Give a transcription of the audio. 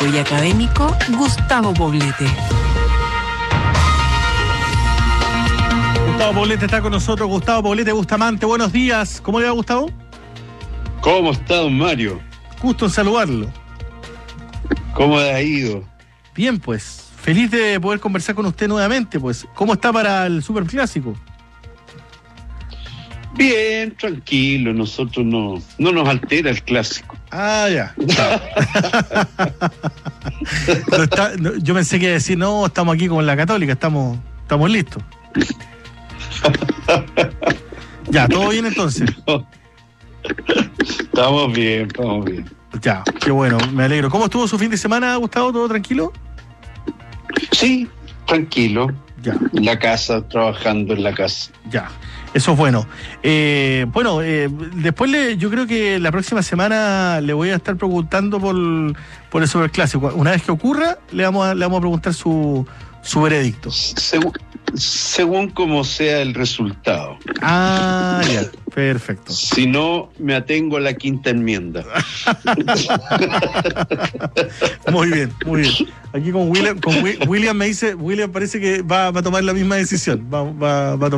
político y académico Gustavo Poblete. Gustavo Poblete está con nosotros. Gustavo Poblete, Bustamante, buenos días. ¿Cómo le va, Gustavo? ¿Cómo está, don Mario? Gusto en saludarlo. ¿Cómo le ha ido? Bien, pues. Feliz de poder conversar con usted nuevamente, pues. ¿Cómo está para el Superclásico? Bien, tranquilo. Nosotros no nos altera el clásico. Ah, ya. Yo pensé que iba a decir, no, estamos aquí con la Católica, estamos listos. Ya, ¿todo bien entonces? Estamos bien. Ya, qué bueno, me alegro. ¿Cómo estuvo su fin de semana, Gustavo? ¿Todo tranquilo? Sí, tranquilo. Ya. En la casa, trabajando en la casa. Ya, eso es bueno. Después yo creo que la próxima semana le voy a estar preguntando por el Superclásico. Una vez que ocurra, le vamos a preguntar su veredicto. Según como sea el resultado. Ah, ya, perfecto. Si no, me atengo a la quinta enmienda. Muy bien. Aquí con William me dice, William parece que va a tomar la misma decisión. Va a tomar